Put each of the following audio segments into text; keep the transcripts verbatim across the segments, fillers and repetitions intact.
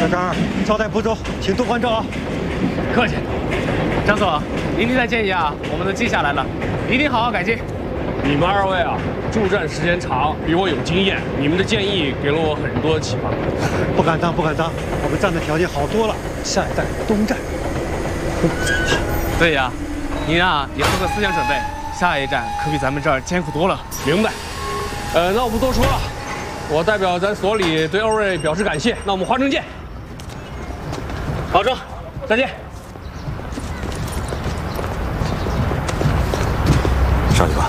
小张，招待不周，请多关照啊！ 客气。张总，您这的建议啊，我们都记下来了，一定好好改进。 你们二位啊，驻战时间长，比我有经验，你们的建议给了我很多启发。 不敢当，不敢当，我们战的条件好多了，下一站东站。 对呀，您啊也做个思想准备，下一站可比咱们这儿艰苦多了。 明白。呃，那我不多说了，我代表咱所里对二位表示感谢。那我们华城见。保证，再见。 上去吧。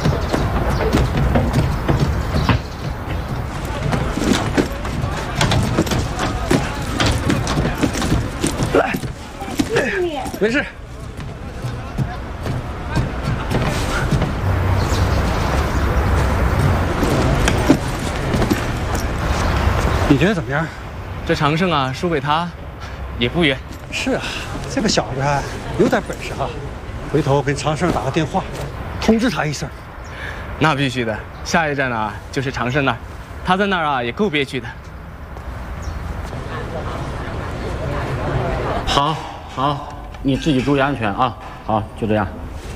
来， 没事。 你觉得怎么样？ 这常胜啊，输给他也不远。 是啊，这个小子啊，有点本事啊。回头跟常胜打个电话，通知他一声。 那必须的，下一站啊就是常胜那儿，他在那儿啊也够憋屈的。 好，好，你自己注意安全啊！好，就这样。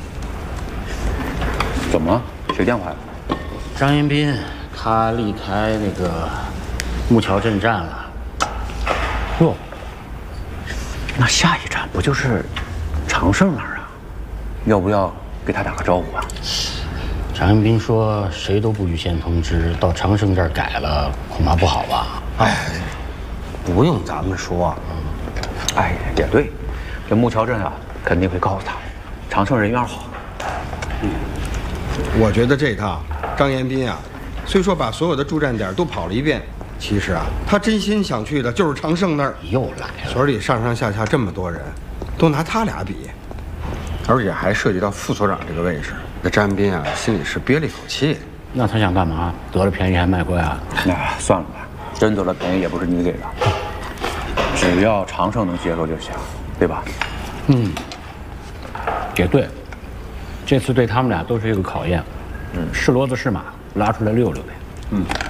怎么了？谁电话呀？ 张延斌，他离开那个木桥镇站了。 哟，那下一站不就是常胜那儿啊？要不要给他打个招呼啊？ 张延斌说谁都不预先通知，到常胜这儿改了，恐怕不好吧？ 哎，不用咱们说。哎，也对，这木桥镇啊肯定会告诉他，常胜人缘好。 嗯，我觉得这趟张延斌啊，虽说把所有的驻站点都跑了一遍，其实啊，他真心想去的就是常胜那儿。 又来了， 所里上上下下这么多人，都拿他俩比，而且还涉及到副所长这个位置。那张延斌啊，心里是憋了一口气。 那他想干嘛？得了便宜还卖乖啊？ 哎，算了吧，真得了便宜也不是你给的，只要常胜能接受就行，对吧？ 嗯，也对，这次对他们俩都是一个考验。嗯，是骡子是马，拉出来溜溜呗。 嗯。